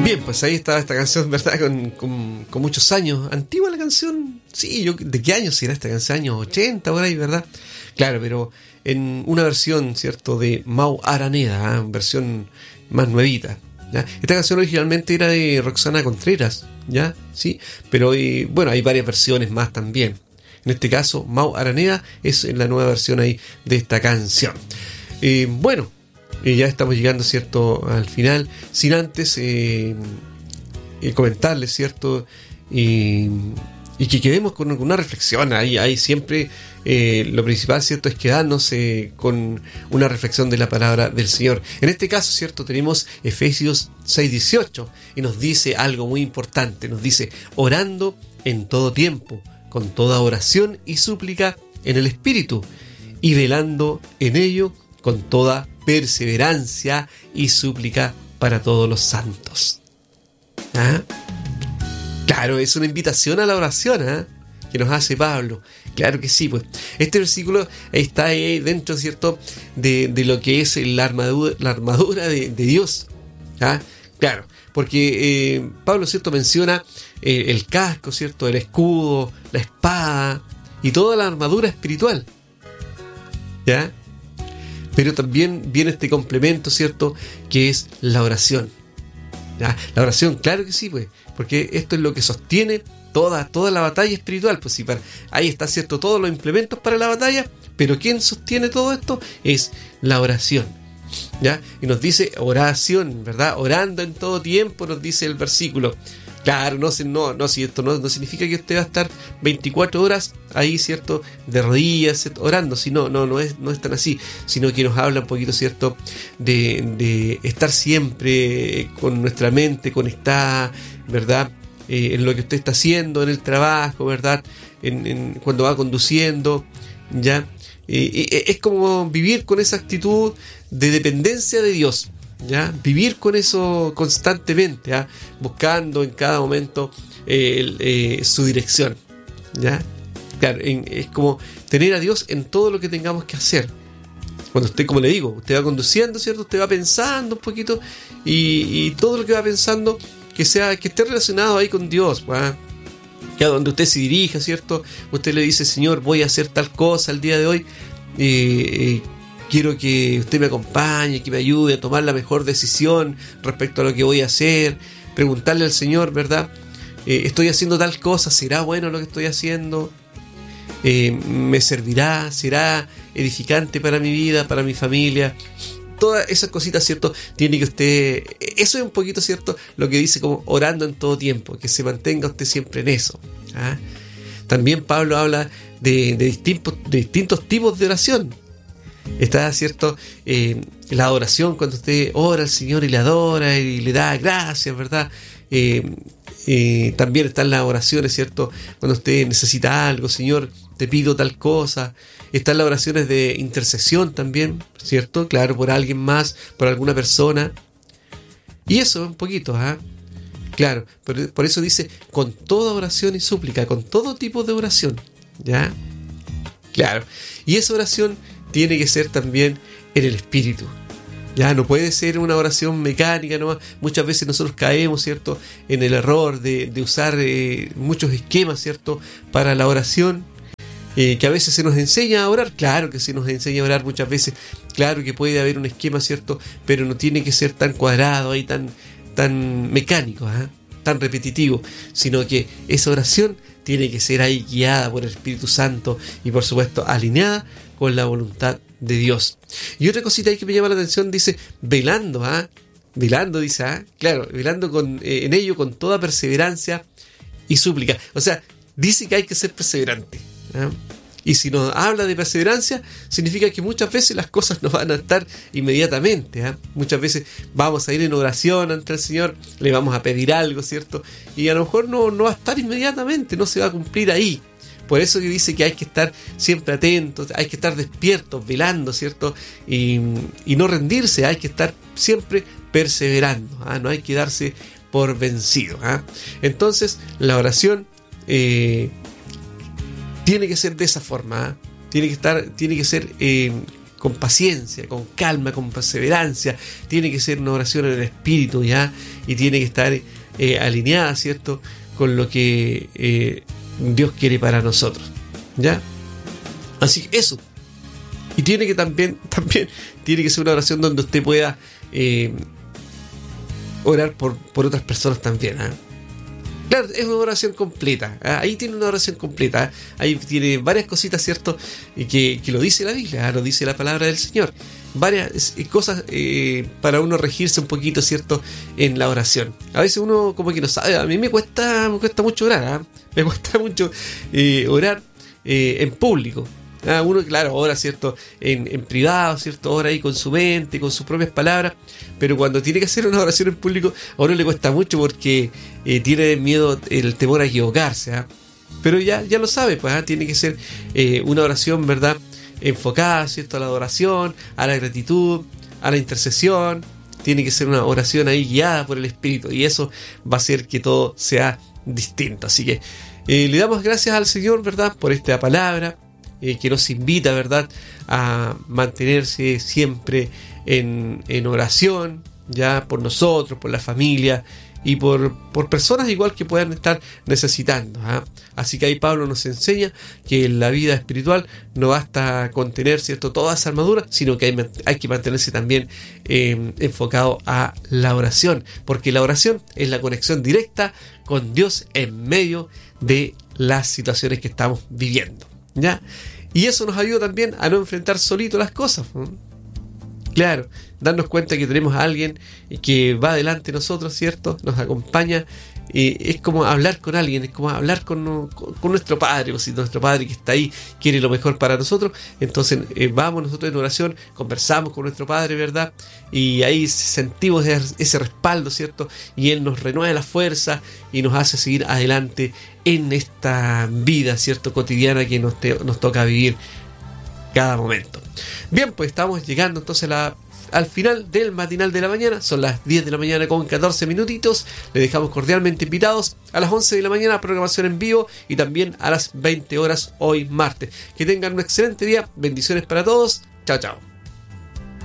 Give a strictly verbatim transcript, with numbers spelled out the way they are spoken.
Bien, pues ahí está esta canción, ¿verdad? Con, con, con muchos años. Antigua la canción. Sí, yo, ¿de qué año será esta canción? Años ochenta, por ahí, ¿verdad? Claro, pero en una versión, ¿cierto? De Mau Araneda, ¿eh? Versión más nuevita, ¿ya? Esta canción originalmente era de Roxana Contreras, ¿ya? Sí, pero eh, bueno, hay varias versiones más también. En este caso, Mau Araneda es la nueva versión ahí de esta canción. Eh, bueno, eh, ya estamos llegando, ¿cierto?, al final, sin antes eh, eh, comentarles, ¿cierto?, y, y que quedemos con una reflexión. Ahí, ahí siempre eh, lo principal, ¿cierto?, es quedarnos eh, con una reflexión de la palabra del Señor. En este caso, ¿cierto?, tenemos Efesios seis dieciocho y nos dice algo muy importante. Nos dice: orando en todo tiempo, con toda oración y súplica en el Espíritu, y velando en ello con toda perseverancia y súplica para todos los santos. ¿Ah? Claro, es una invitación a la oración, ¿ah?, que nos hace Pablo. Claro que sí, pues. Este versículo está ahí dentro, ¿cierto?, de, de lo que es la armadura, la armadura de, de Dios. ¿Ah? Claro, porque eh, Pablo, ¿cierto?, menciona eh, el casco, ¿cierto?, el escudo, la espada y toda la armadura espiritual, ¿ya? Pero también viene este complemento, ¿cierto?, que es la oración, ¿ya? La oración, claro que sí, pues, porque esto es lo que sostiene toda, toda la batalla espiritual. Pues sí, para, ahí está, ¿cierto?, todos los implementos para la batalla, pero ¿quién sostiene todo esto? Es la oración, ¿ya? Y nos dice oración, ¿verdad? Orando en todo tiempo, nos dice el versículo. Claro, no, no, no, si esto no, no significa que usted va a estar veinticuatro horas ahí, ¿cierto?, de rodillas, ¿cierto?, orando, sino, no, no es, no es tan así, sino que nos habla un poquito, ¿cierto?, de, de estar siempre con nuestra mente conectada, ¿verdad?, eh, en lo que usted está haciendo, en el trabajo, ¿verdad?, en, en, cuando va conduciendo, ¿ya? Eh, eh, es como vivir con esa actitud de dependencia de Dios, ¿ya? Vivir con eso constantemente, ¿ya?, buscando en cada momento eh, eh, su dirección, ¿ya? Claro, en, es como tener a Dios en todo lo que tengamos que hacer. Cuando usted, como le digo, usted va conduciendo, ¿cierto?, usted va pensando un poquito y, y todo lo que va pensando que sea, que esté relacionado ahí con Dios, ¿ya? Que a donde usted se dirija, ¿cierto?, usted le dice: Señor, voy a hacer tal cosa el día de hoy, eh, eh, quiero que usted me acompañe, que me ayude a tomar la mejor decisión respecto a lo que voy a hacer. Preguntarle al Señor, ¿verdad?, eh, estoy haciendo tal cosa, ¿será bueno lo que estoy haciendo? Eh, ¿me servirá? ¿Será edificante para mi vida, para mi familia? Todas esas cositas, ¿cierto?, tiene que usted... Eso es un poquito, ¿cierto?, lo que dice como orando en todo tiempo, que se mantenga usted siempre en eso, ¿ah? También Pablo habla de, de, distintos, de distintos tipos de oración. Está, ¿cierto?, eh, la adoración, cuando usted ora al Señor y le adora y le da gracias, ¿verdad? Eh, eh, también están las oraciones, ¿cierto?, cuando usted necesita algo: Señor, te pido tal cosa. Están las oraciones de intercesión también, ¿cierto? Claro, por alguien más, por alguna persona. Y eso un poquito, ¿ah? ¿eh? Claro, por, por eso dice con toda oración y súplica, con todo tipo de oración, ¿ya? Claro. Y esa oración tiene que ser también en el Espíritu. Ya no puede ser una oración mecánica nomás. Muchas veces nosotros caemos, ¿cierto?, en el error de, de usar eh, muchos esquemas, ¿cierto?, para la oración, eh, que a veces se nos enseña a orar. Claro que se nos enseña a orar muchas veces. Claro que puede haber un esquema, ¿cierto?, pero no tiene que ser tan cuadrado ahí, tan, tan mecánico, ¿eh?, tan repetitivo, sino que esa oración tiene que ser ahí guiada por el Espíritu Santo y, por supuesto, alineada con la voluntad de Dios. Y otra cosita ahí que me llama la atención, dice velando, ¿ah? ¿eh? Velando, dice, ¿ah? ¿eh? Claro, velando con, eh, en ello con toda perseverancia y súplica. O sea, dice que hay que ser perseverante, ¿eh? Y si nos habla de perseverancia, significa que muchas veces las cosas no van a estar inmediatamente, ¿eh? Muchas veces vamos a ir en oración ante el Señor, le vamos a pedir algo, ¿cierto? Y a lo mejor no, no va a estar inmediatamente, no se va a cumplir ahí. Por eso que dice que hay que estar siempre atentos, hay que estar despiertos, velando, ¿cierto? Y, y no rendirse, hay que estar siempre perseverando, ¿eh? No hay que darse por vencido, ¿eh? Entonces, la oración eh, tiene que ser de esa forma, ¿eh? Tiene que estar, tiene que ser eh, con paciencia, con calma, con perseverancia. Tiene que ser una oración en el espíritu, ¿ya? Y tiene que estar eh, alineada, ¿cierto?, con lo que eh, Dios quiere para nosotros, ¿ya? Así que eso. Y tiene que también, también tiene que ser una oración donde usted pueda eh, orar por, por otras personas también, ¿eh? Claro, es una oración completa, ¿eh? Ahí tiene una oración completa, ¿eh? Ahí tiene varias cositas, ¿cierto? Y que, que lo dice la Biblia, ¿eh? Lo dice la palabra del Señor. Varias cosas eh, para uno regirse un poquito, ¿cierto?, en la oración. A veces uno como que no sabe. A mí me cuesta, me cuesta mucho orar, ¿eh? Me cuesta mucho eh, orar eh, en público. Ah, uno, claro, ora, ¿cierto?, en, en privado, ¿cierto?, ora ahí con su mente, con sus propias palabras, pero cuando tiene que hacer una oración en público, a uno le cuesta mucho porque eh, tiene miedo, el temor a equivocarse, ¿eh? Pero ya, ya lo sabe, pues, ¿eh? Tiene que ser eh, una oración, ¿verdad?, enfocada, ¿cierto?, a la adoración, a la gratitud, a la intercesión. Tiene que ser una oración ahí guiada por el Espíritu, y eso va a hacer que todo sea distinto. Así que eh, le damos gracias al Señor, ¿verdad?, por esta palabra eh, que nos invita, ¿verdad?, a mantenerse siempre en, en oración, ya por nosotros, por la familia y por, por personas igual que puedan estar necesitando, ¿eh? Así que ahí Pablo nos enseña que en la vida espiritual no basta con tener, ¿cierto?, toda esa armadura, sino que hay, hay que mantenerse también eh, enfocado a la oración, porque la oración es la conexión directa con Dios en medio de las situaciones que estamos viviendo, ¿ya? Y eso nos ayuda también a no enfrentar solito las cosas, ¿eh? Claro, darnos cuenta que tenemos a alguien que va delante de nosotros, ¿cierto?, nos acompaña. Eh, es como hablar con alguien, es como hablar con, con, con nuestro Padre. O si nuestro Padre que está ahí quiere lo mejor para nosotros, entonces eh, vamos nosotros en oración, conversamos con nuestro Padre, ¿verdad? Y ahí sentimos ese, ese respaldo, ¿cierto? Y Él nos renueva la fuerza y nos hace seguir adelante en esta vida, ¿cierto?, cotidiana que nos, te, nos toca vivir cada momento. Bien, pues estamos llegando entonces a la, al final del matinal de la mañana. Son las diez de la mañana con catorce minutitos. Les dejamos cordialmente invitados a las once de la mañana, programación en vivo, y también a las veinte horas hoy martes. Que tengan un excelente día. Bendiciones para todos. Chao, chao.